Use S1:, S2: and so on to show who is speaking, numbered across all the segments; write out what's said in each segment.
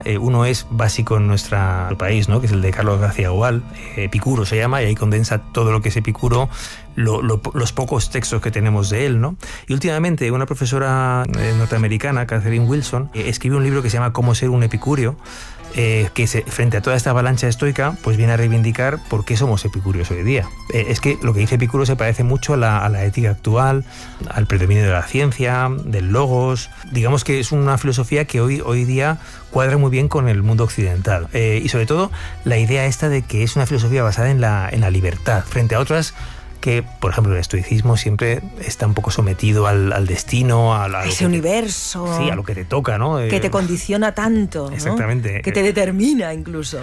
S1: Uno es básico en nuestro país, ¿no? Que es el de Carlos García Gual, Epicuro se llama, y ahí condensa todo lo que es Epicuro, los pocos textos que tenemos de él, ¿no? Y últimamente una profesora norteamericana, Catherine Wilson, escribe un libro que se llama Cómo ser un epicúreo, que frente a toda esta avalancha estoica, pues viene a reivindicar por qué somos epicúreos hoy día. Es que lo que dice Epicuro se parece mucho a la ética actual, al predominio de la ciencia, del logos. Digamos que es una filosofía que hoy día cuadra muy bien con el mundo occidental. Y sobre todo la idea esta de que es una filosofía basada en la libertad, frente a otras que, por ejemplo, el estoicismo siempre está un poco sometido al destino, a
S2: ese universo.
S1: Sí, a lo que te toca, ¿no?
S2: Que te condiciona tanto, ¿no?
S1: Exactamente.
S2: Que te determina incluso.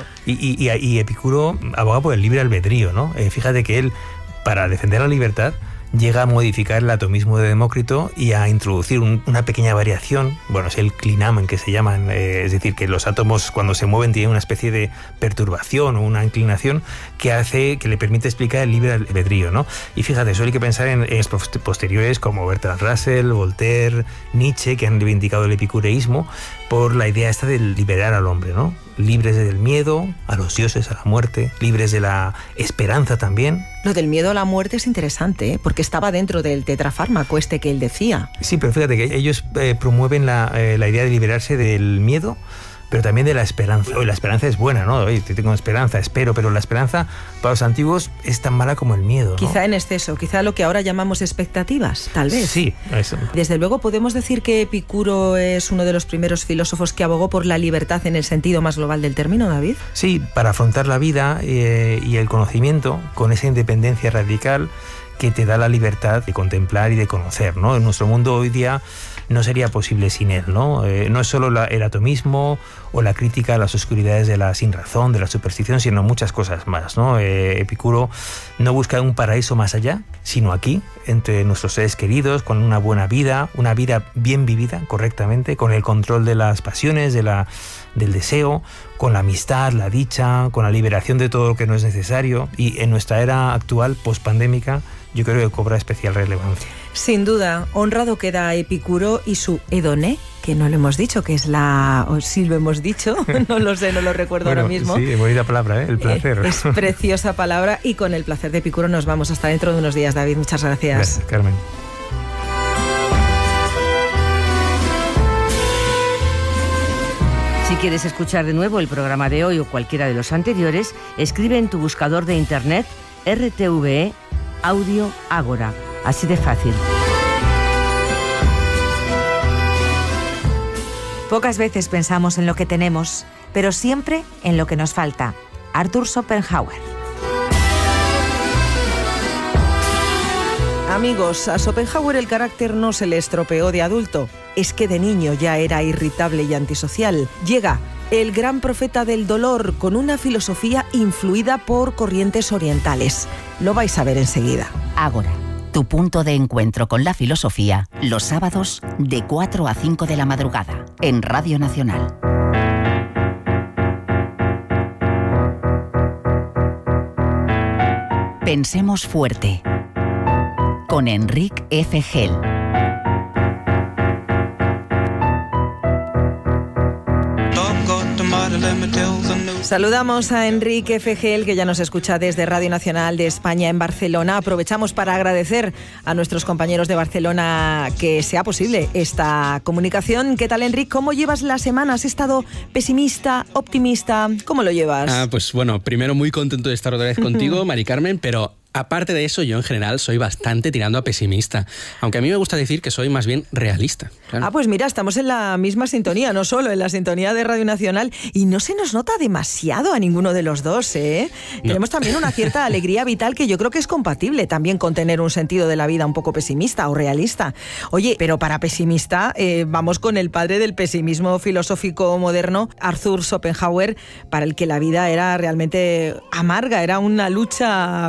S1: Y Epicuro aboga por el libre albedrío, ¿no? Fíjate que él, para defender la libertad, llega a modificar el atomismo de Demócrito y a introducir una pequeña variación, bueno, es el clinamen que se llaman, es decir, que los átomos cuando se mueven tienen una especie de perturbación o una inclinación que le permite explicar el libre albedrío, ¿no? Y fíjate, eso hay que pensar en posteriores como Bertrand Russell, Voltaire, Nietzsche, que han reivindicado el epicureísmo por la idea esta de liberar al hombre, ¿no? Libres del miedo a los dioses, a la muerte, libres de la esperanza también.
S2: Lo del miedo a la muerte es interesante, ¿eh? Porque estaba dentro del tetrafármaco que él decía.
S1: Sí, pero fíjate que ellos promueven la idea de liberarse del miedo, pero también de la esperanza. La esperanza es buena, ¿no? Oye, tengo esperanza, espero, pero la esperanza para los antiguos es tan mala como el miedo, ¿no?
S2: Quizá en exceso, quizá lo que ahora llamamos expectativas, tal vez.
S1: Sí, eso.
S2: Desde luego podemos decir que Epicuro es uno de los primeros filósofos que abogó por la libertad en el sentido más global del término, David.
S1: Sí, para afrontar la vida y el conocimiento con esa independencia radical que te da la libertad de contemplar y de conocer, ¿no? En nuestro mundo hoy día no sería posible sin él, ¿no? No es solo el atomismo o la crítica a las oscuridades de la sinrazón, de la superstición, sino muchas cosas más, ¿no? Epicuro no busca un paraíso más allá, sino aquí, entre nuestros seres queridos, con una buena vida, una vida bien vivida correctamente, con el control de las pasiones, del deseo, con la amistad, la dicha, con la liberación de todo lo que no es necesario. Y en nuestra era actual, pospandémica, yo creo que cobra especial relevancia.
S2: Sin duda, honrado queda Epicuro y su hedoné, que no lo hemos dicho, que es o sí lo hemos dicho, no lo sé, no lo recuerdo ahora mismo.
S1: Sí, bonita palabra, el placer.
S2: Es preciosa palabra, y con el placer de Epicuro nos vamos hasta dentro de unos días, David. Muchas gracias.
S1: Gracias, Carmen.
S3: Si quieres escuchar de nuevo el programa de hoy o cualquiera de los anteriores, escribe en tu buscador de internet RTVE Audio Ágora. Así de fácil.
S4: Pocas veces pensamos en lo que tenemos, pero siempre en lo que nos falta. Arthur Schopenhauer.
S2: Amigos, a Schopenhauer el carácter no se le estropeó de adulto. Es que de niño ya era irritable y antisocial. Llega el gran profeta del dolor con una filosofía influida por corrientes orientales. Lo vais a ver enseguida.
S5: Ágora, tu punto de encuentro con la filosofía, los sábados de 4 a 5 de la madrugada, en Radio Nacional. Pensemos fuerte, con Enrique F. Gel.
S2: Saludamos a Enrique F. Gel, que ya nos escucha desde Radio Nacional de España en Barcelona. Aprovechamos para agradecer a nuestros compañeros de Barcelona que sea posible esta comunicación. ¿Qué tal, Enrique? ¿Cómo llevas la semana? ¿Has estado pesimista, optimista? ¿Cómo lo llevas?
S6: Pues bueno, primero muy contento de estar otra vez contigo, Mari Carmen, pero aparte de eso, yo en general soy bastante tirando a pesimista. Aunque a mí me gusta decir que soy más bien realista. Claro.
S2: Pues mira, estamos en la misma sintonía, no solo en la sintonía de Radio Nacional, y no se nos nota demasiado a ninguno de los dos, ¿eh? No. Tenemos también una cierta alegría vital que yo creo que es compatible también con tener un sentido de la vida un poco pesimista o realista. Oye, pero para pesimista, vamos con el padre del pesimismo filosófico moderno, Arthur Schopenhauer, para el que la vida era realmente amarga, era una lucha perpetua.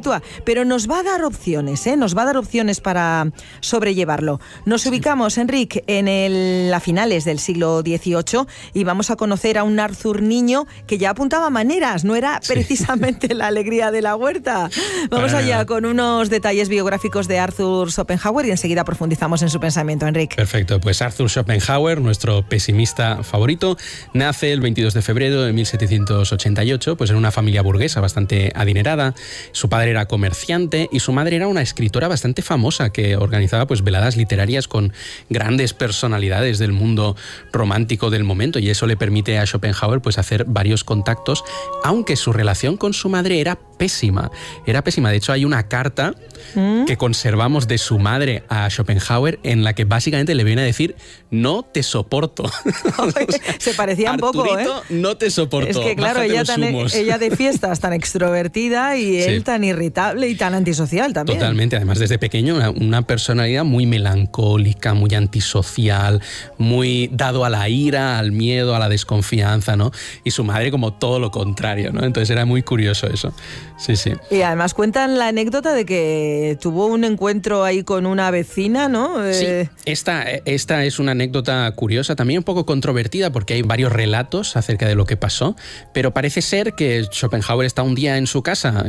S2: perpetua, pero nos va a dar opciones, nos va a dar opciones para sobrellevarlo. Nos ubicamos, Enric, a finales del siglo XVIII y vamos a conocer a un Arthur niño que ya apuntaba maneras, no era precisamente la alegría de la huerta. Vamos allá con unos detalles biográficos de Arthur Schopenhauer y enseguida profundizamos en su pensamiento, Enric.
S6: Perfecto, pues Arthur Schopenhauer, nuestro pesimista favorito, nace el 22 de febrero de 1788, pues en una familia burguesa bastante adinerada. Su padre era comerciante y su madre era una escritora bastante famosa que organizaba pues veladas literarias con grandes personalidades del mundo romántico del momento, y eso le permite a Schopenhauer pues hacer varios contactos, aunque su relación con su madre era pésima. De hecho, hay una carta que conservamos de su madre a Schopenhauer en la que básicamente le viene a decir: no te soporto.
S2: O sea, se parecían poco, ¿eh?
S6: No te soporto.
S2: Es que claro, ella de fiestas tan extrovertida y él tan irritable y tan antisocial también.
S6: Totalmente, además desde pequeño una personalidad muy melancólica, muy antisocial, muy dado a la ira, al miedo, a la desconfianza, ¿no? Y su madre como todo lo contrario, ¿no? Entonces era muy curioso eso. Sí, sí.
S2: Y además cuentan la anécdota de que tuvo un encuentro ahí con una vecina, ¿no?
S6: Sí, esta es una anécdota curiosa, también un poco controvertida porque hay varios relatos acerca de lo que pasó, pero parece ser que Schopenhauer está un día en su casa,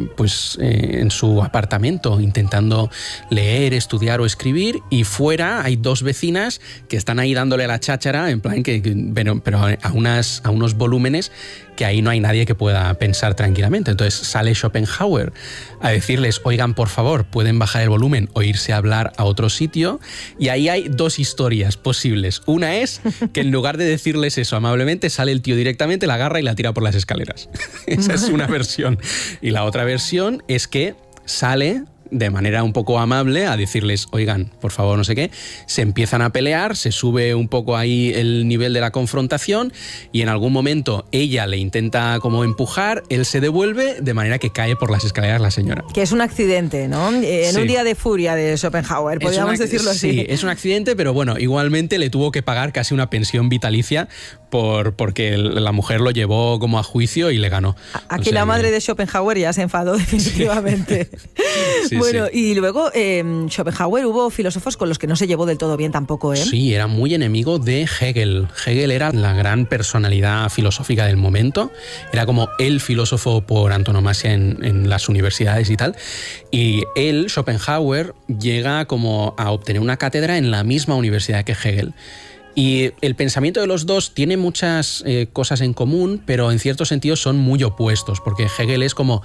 S6: en su apartamento, intentando leer, estudiar o escribir, y fuera hay dos vecinas que están ahí dándole a la cháchara, en plan pero a unos volúmenes que ahí no hay nadie que pueda pensar tranquilamente. Entonces sale Schopenhauer a decirles: oigan, por favor, pueden bajar el volumen o irse a hablar a otro sitio. Y ahí hay dos historias posibles. Una es que en lugar de decirles eso amablemente, sale el tío directamente, la agarra y la tira por las escaleras. Esa es una versión. Y la otra versión es que sale de manera un poco amable a decirles: oigan, por favor, no sé qué. Se empiezan a pelear, se sube un poco ahí el nivel de la confrontación y en algún momento ella le intenta como empujar, él se devuelve, de manera que cae por las escaleras la señora.
S2: Que es un accidente, ¿no? En un día de furia de Schopenhauer, podríamos decirlo así.
S6: Sí, es un accidente, pero bueno, igualmente le tuvo que pagar casi una pensión vitalicia porque la mujer lo llevó como a juicio y le ganó.
S2: Aquí la madre de Schopenhauer ya se enfadó definitivamente.
S6: Sí,
S2: bueno, y luego Schopenhauer hubo filósofos con los que no se llevó del todo bien tampoco, ¿eh?
S6: Sí, era muy enemigo de Hegel. Hegel era la gran personalidad filosófica del momento, era como el filósofo por antonomasia en las universidades y tal, y él, Schopenhauer, llega como a obtener una cátedra en la misma universidad que Hegel. Y el pensamiento de los dos tiene muchas cosas en común, pero en cierto sentido son muy opuestos, porque Hegel es como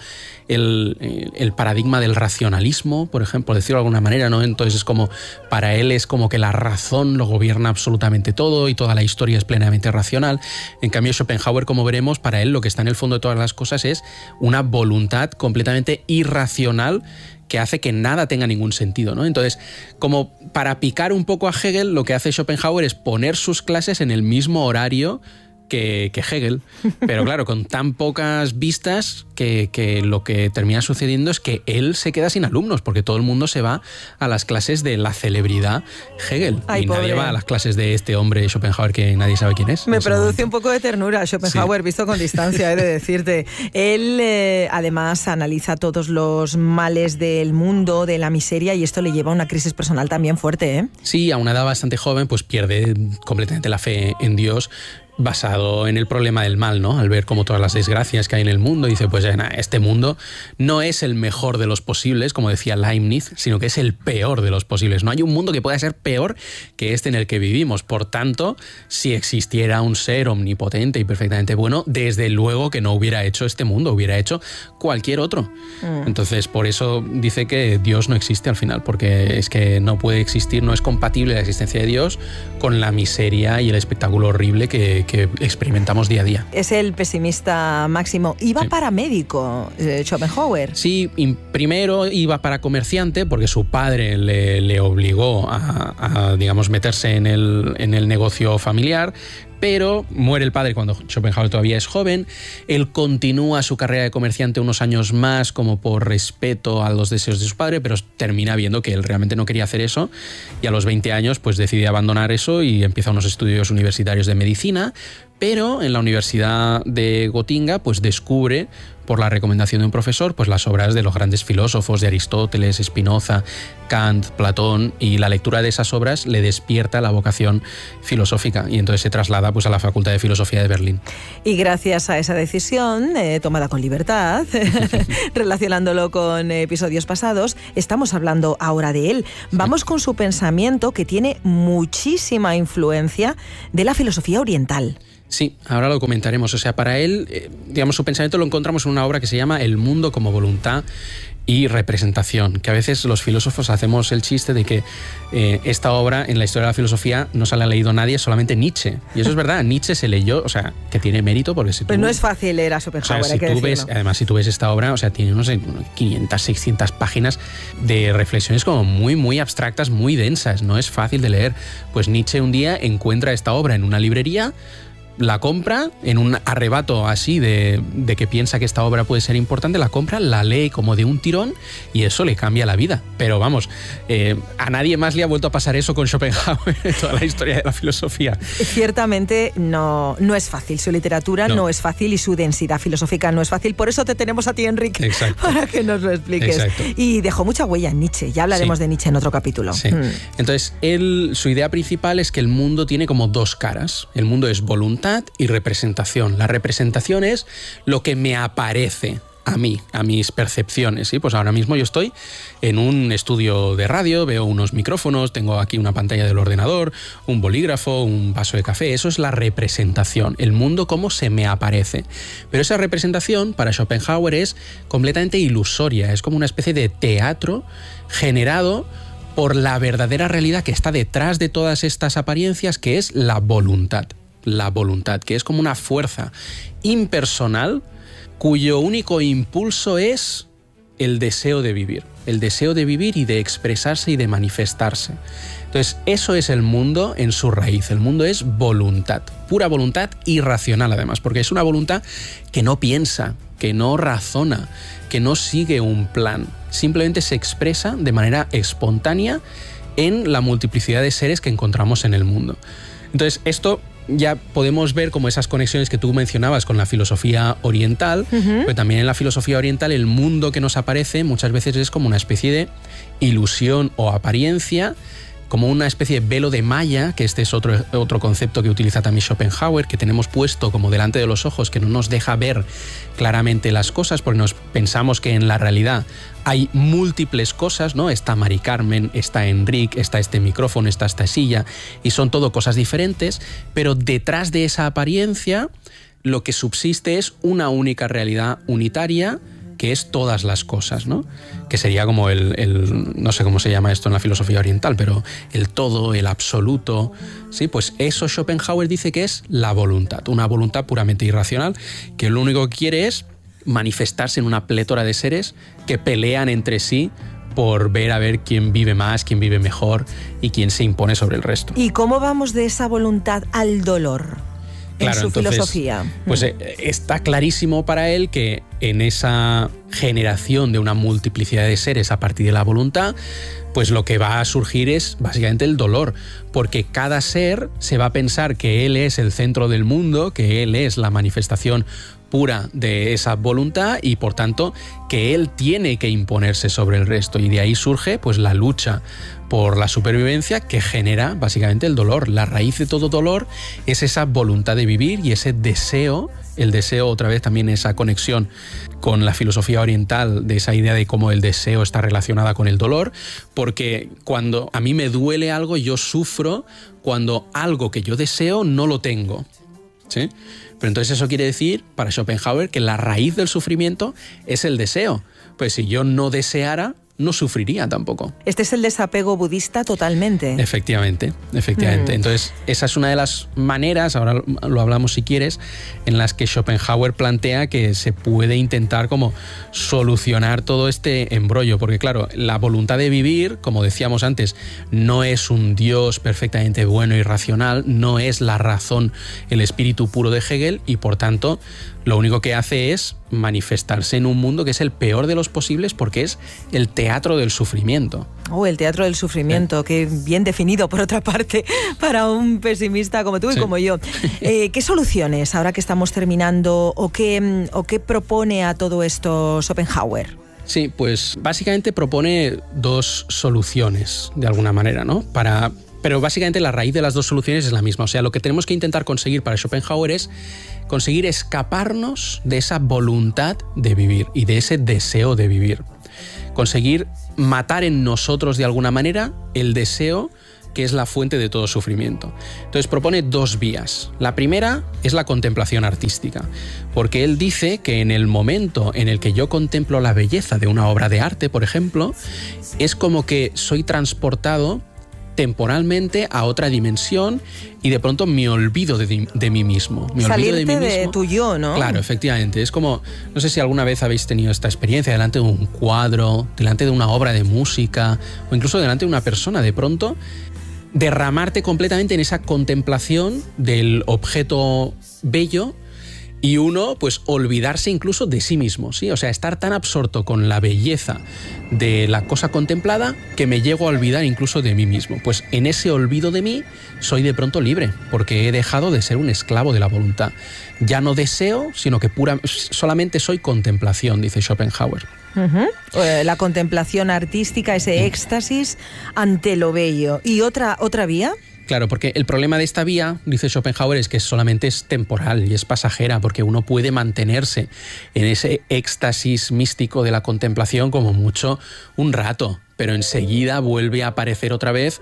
S6: el paradigma del racionalismo, por ejemplo, decirlo de alguna manera, ¿no? Entonces es como, para él es como que la razón lo gobierna absolutamente todo y toda la historia es plenamente racional. En cambio, Schopenhauer, como veremos, para él lo que está en el fondo de todas las cosas es una voluntad completamente irracional que hace que nada tenga ningún sentido, ¿no? Entonces, como para picar un poco a Hegel, lo que hace Schopenhauer es poner sus clases en el mismo horario que Hegel, pero claro, con tan pocas vistas que lo que termina sucediendo es que él se queda sin alumnos, porque todo el mundo se va a las clases de la celebridad Hegel.
S2: Ay,
S6: y
S2: pobre.
S6: nadie va a las clases de este hombre Schopenhauer que nadie sabe quién es.
S2: Me produce un poco de ternura Schopenhauer, visto con distancia, he de decirte. Él además analiza todos los males del mundo, de la miseria, y esto le lleva a una crisis personal también fuerte, ¿eh?
S6: Sí, a una edad bastante joven pues pierde completamente la fe en Dios, basado en el problema del mal, ¿no? Al ver como todas las desgracias que hay en el mundo, dice, pues este mundo no es el mejor de los posibles, como decía Leibniz, sino que es el peor de los posibles. No hay un mundo que pueda ser peor que este en el que vivimos. Por tanto, si existiera un ser omnipotente y perfectamente bueno, desde luego que no hubiera hecho este mundo, hubiera hecho cualquier otro. Entonces, por eso dice que Dios no existe al final, porque es que no puede existir, no es compatible la existencia de Dios con la miseria y el espectáculo horrible que experimentamos día a día.
S2: Es el pesimista máximo. Iba para médico, Schopenhauer.
S6: Sí, primero iba para comerciante porque su padre le obligó a digamos, meterse en el negocio familiar. Pero muere el padre cuando Schopenhauer todavía es joven. Él continúa su carrera de comerciante unos años más como por respeto a los deseos de su padre, pero termina viendo que él realmente no quería hacer eso y a los 20 años pues decide abandonar eso y empieza unos estudios universitarios de medicina, pero en la Universidad de Gotinga pues descubre, por la recomendación de un profesor, pues las obras de los grandes filósofos, de Aristóteles, Spinoza, Kant, Platón, y la lectura de esas obras le despierta la vocación filosófica y entonces se traslada pues a la Facultad de Filosofía de Berlín.
S2: Y gracias a esa decisión, tomada con libertad, relacionándolo con episodios pasados, estamos hablando ahora de él. Vamos con su pensamiento, que tiene muchísima influencia de la filosofía oriental.
S6: Sí, ahora lo comentaremos. O sea, para él, digamos, su pensamiento lo encontramos en una obra que se llama El mundo como voluntad y representación, que a veces los filósofos hacemos el chiste de que esta obra en la historia de la filosofía no se la ha leído nadie, solamente Nietzsche. Y eso es verdad, Nietzsche se leyó, o sea, que tiene mérito porque si tú...
S2: Pues no es fácil leer a Schopenhauer,
S6: o sea,
S2: hay que decirlo.
S6: Además, si tú ves esta obra, o sea, tiene, no sé, 500, 600 páginas de reflexiones como muy, muy abstractas, muy densas, no es fácil de leer. Pues Nietzsche un día encuentra esta obra en una librería, la compra en un arrebato así de que piensa que esta obra puede ser importante, la compra, la lee como de un tirón y eso le cambia la vida. Pero vamos, a nadie más le ha vuelto a pasar eso con Schopenhauer en toda la historia de la filosofía.
S2: Ciertamente no es fácil, su literatura no es fácil y su densidad filosófica no es fácil. Por eso te tenemos a ti, Enrique,
S6: exacto,
S2: para que nos lo expliques.
S6: Exacto.
S2: Y dejó mucha huella en Nietzsche, ya hablaremos de Nietzsche en otro capítulo.
S6: Sí. Entonces, su idea principal es que el mundo tiene como dos caras. El mundo es voluntad y representación. La representación es lo que me aparece a mí, a mis percepciones. ¿Sí? Pues ahora mismo yo estoy en un estudio de radio, veo unos micrófonos, tengo aquí una pantalla del ordenador, un bolígrafo, un vaso de café. Eso es la representación, el mundo como se me aparece. Pero esa representación para Schopenhauer es completamente ilusoria, es como una especie de teatro generado por la verdadera realidad que está detrás de todas estas apariencias, que es la voluntad. La voluntad, que es como una fuerza impersonal cuyo único impulso es el deseo de vivir y de expresarse y de manifestarse. Entonces, eso es el mundo en su raíz. El mundo es voluntad, pura voluntad irracional además, porque es una voluntad que no piensa, que no razona, que no sigue un plan, simplemente se expresa de manera espontánea en la multiplicidad de seres que encontramos en el mundo. Entonces, esto ya podemos ver como esas conexiones que tú mencionabas con la filosofía oriental, pero también en la filosofía oriental el mundo que nos aparece muchas veces es como una especie de ilusión o apariencia, como una especie de velo de malla, que este es otro concepto que utiliza también Schopenhauer, que tenemos puesto como delante de los ojos, que no nos deja ver claramente las cosas, porque nos pensamos que en la realidad hay múltiples cosas, ¿no? Está Mari Carmen, está Enrique, está este micrófono, está esta silla, y son todo cosas diferentes, pero detrás de esa apariencia lo que subsiste es una única realidad unitaria, que es todas las cosas, ¿no? Que sería como no sé cómo se llama esto en la filosofía oriental, pero el todo, el absoluto, ¿sí? Pues eso Schopenhauer dice que es la voluntad, una voluntad puramente irracional, que lo único que quiere es manifestarse en una plétora de seres que pelean entre sí por ver a ver quién vive más, quién vive mejor y quién se impone sobre el resto.
S2: ¿Y cómo vamos de esa voluntad al dolor?
S6: Claro,
S2: en su
S6: entonces,
S2: filosofía.
S6: Pues está clarísimo para él que en esa generación de una multiplicidad de seres a partir de la voluntad, pues lo que va a surgir es básicamente el dolor, porque cada ser se va a pensar que él es el centro del mundo, que él es la manifestación pura de esa voluntad y por tanto que él tiene que imponerse sobre el resto, y de ahí surge pues la lucha por la supervivencia que genera básicamente el dolor. La raíz de todo dolor es esa voluntad de vivir y ese deseo, el deseo, otra vez también esa conexión con la filosofía oriental de esa idea de cómo el deseo está relacionada con el dolor, porque cuando a mí me duele algo, yo sufro cuando algo que yo deseo no lo tengo, ¿sí? Pero entonces eso quiere decir, para Schopenhauer, que la raíz del sufrimiento es el deseo. Pues si yo no deseara, no sufriría tampoco.
S2: Este es el desapego budista totalmente.
S6: Efectivamente. Entonces, esa es una de las maneras, ahora lo hablamos si quieres, en las que Schopenhauer plantea que se puede intentar como solucionar todo este embrollo, porque claro, la voluntad de vivir, como decíamos antes, no es un Dios perfectamente bueno y racional, no es la razón, el espíritu puro de Hegel, y por tanto lo único que hace es manifestarse en un mundo que es el peor de los posibles, porque es el teatro teatro del sufrimiento.
S2: El teatro del sufrimiento, que bien definido, por otra parte, para un pesimista como tú y como yo. ¿Qué soluciones, ahora que estamos terminando, o qué propone a todo esto Schopenhauer?
S6: Sí, pues básicamente propone dos soluciones, de alguna manera, ¿no? Pero básicamente la raíz de las dos soluciones es la misma. O sea, lo que tenemos que intentar conseguir para Schopenhauer es conseguir escaparnos de esa voluntad de vivir y de ese deseo de vivir. Conseguir matar en nosotros de alguna manera el deseo que es la fuente de todo sufrimiento. Entonces propone dos vías. La primera es la contemplación artística, porque él dice que en el momento en el que yo contemplo la belleza de una obra de arte, por ejemplo, es como que soy transportado temporalmente a otra dimensión y de pronto me olvido de mí mismo.
S2: Salirte de tu yo, ¿no?
S6: Claro, efectivamente. Es como, no sé si alguna vez habéis tenido esta experiencia delante de un cuadro, delante de una obra de música o incluso delante de una persona. De pronto, derramarte completamente en esa contemplación del objeto bello y uno, pues, olvidarse incluso de sí mismo, ¿sí? O sea, estar tan absorto con la belleza de la cosa contemplada que me llego a olvidar incluso de mí mismo. Pues en ese olvido de mí soy de pronto libre, porque he dejado de ser un esclavo de la voluntad. Ya no deseo, sino que solamente soy contemplación, dice Schopenhauer.
S2: La contemplación artística, ese éxtasis ante lo bello. ¿Y otra vía?
S6: Claro, porque el problema de esta vía, dice Schopenhauer, es que solamente es temporal y es pasajera, porque uno puede mantenerse en ese éxtasis místico de la contemplación como mucho un rato, pero enseguida vuelve a aparecer otra vez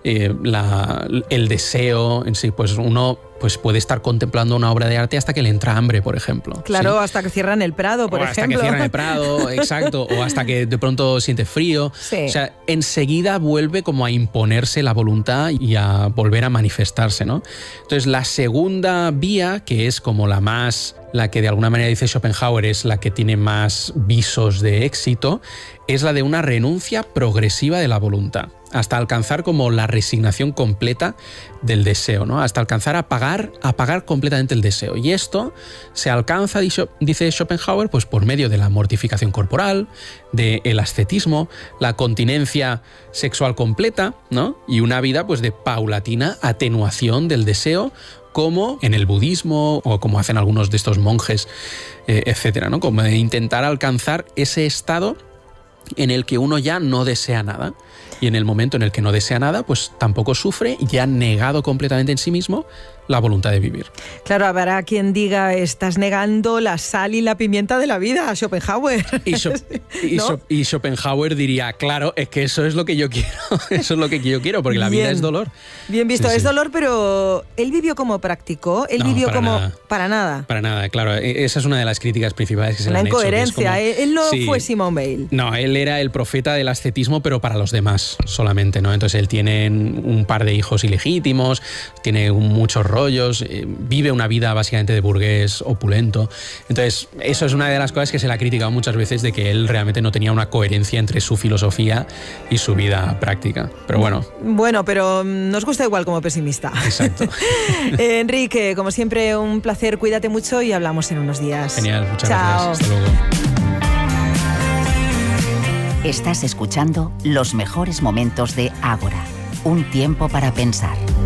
S6: el deseo en sí. Pues uno pues puede estar contemplando una obra de arte hasta que le entra hambre, por ejemplo.
S2: Claro, ¿sí? Hasta que cierran el Prado, por ejemplo.
S6: Hasta que cierran el Prado, exacto, o hasta que de pronto siente frío.
S2: Sí.
S6: O sea, enseguida vuelve como a imponerse la voluntad y a volver a manifestarse, ¿no? Entonces, la segunda vía, que es como la que de alguna manera dice Schopenhauer es la que tiene más visos de éxito, es la de una renuncia progresiva de la voluntad, hasta alcanzar como la resignación completa del deseo, ¿no? Hasta alcanzar a apagar completamente el deseo. Y esto se alcanza, dice Schopenhauer, pues por medio de la mortificación corporal, del ascetismo, la continencia sexual completa, ¿no? Y una vida pues de paulatina atenuación del deseo, como en el budismo o como hacen algunos de estos monjes, etcétera, ¿no? Como de intentar alcanzar ese estado en el que uno ya no desea nada. Y en el momento en el que no desea nada, pues tampoco sufre y ha negado completamente en sí mismo la voluntad de vivir.
S2: Claro, habrá quien diga, estás negando la sal y la pimienta de la vida, Schopenhauer.
S6: Y Schopenhauer diría, claro, es que eso es lo que yo quiero, eso es lo que yo quiero, porque la vida es dolor.
S2: Bien visto,
S6: sí,
S2: es dolor, pero ¿él vivió como practicó? ¿Él vivió como...?
S6: Nada.
S2: Para nada.
S6: Para nada, claro. Esa es una de las críticas principales que se le han hecho.
S2: La incoherencia, él no
S6: sí,
S2: fue Simone Weil.
S6: No, él era el profeta del ascetismo, pero para los demás solamente, ¿no? Entonces él tiene un par de hijos ilegítimos, tiene muchos rollos, vive una vida básicamente de burgués opulento. Entonces eso es una de las cosas que se le ha criticado muchas veces, de que él realmente no tenía una coherencia entre su filosofía y su vida práctica. Pero bueno. Bueno,
S2: pero nos gusta igual como pesimista.
S6: Exacto.
S2: Enrique, como siempre, un placer, cuídate mucho y hablamos en unos días.
S6: Genial, muchas
S2: Chao.
S6: gracias. Hasta luego.
S5: Estás escuchando los mejores momentos de Ágora. Un tiempo para pensar.